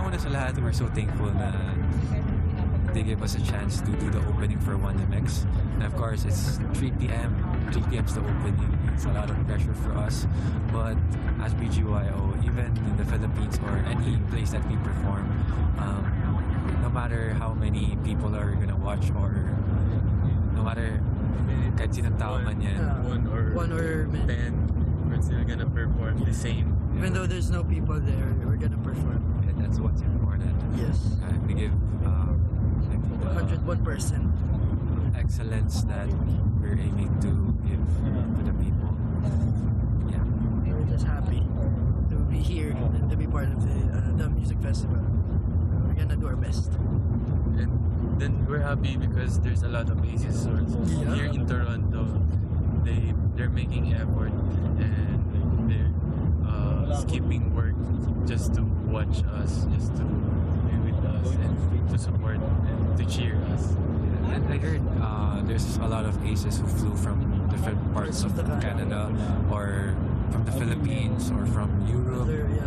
unang-una sa lahat, we're so thankful na they gave us a chance to do the opening for 1MX. And of course, it's 3 p.m. 3 p.m. is the opening. It's a lot of pressure for us. But as BGYO, even in the Philippines or any place that we perform, no matter how many people are gonna watch or no matter kahit sinong tao man yan, one or 10, we're still gonna perform the same. even though there's no people there, we're gonna perform. and that's what's important. Yes, We give 101%. excellence that we're aiming to give to the people. Yeah. We're just happy to be here and to be part of the music festival. We're gonna do our best. And then we're happy because there's a lot of ACES stores Yeah. here in Toronto. They're making effort and they're skipping work just to watch us, just to be with us and to support and to cheer us. And I heard there's a lot of aces who flew from different parts of Canada or from the Philippines or from Europe. Other, yeah.